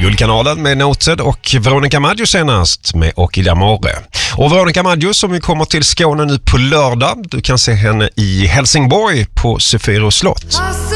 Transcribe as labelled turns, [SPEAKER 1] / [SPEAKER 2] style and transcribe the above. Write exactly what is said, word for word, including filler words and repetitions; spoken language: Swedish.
[SPEAKER 1] Guldkanalen med Noted och Veronica Maggio senast med Occhi d'Amore. Och Veronica Maggio som vi kommer till Skåne nu på lördag. Du kan se henne i Helsingborg på Sofiero slott.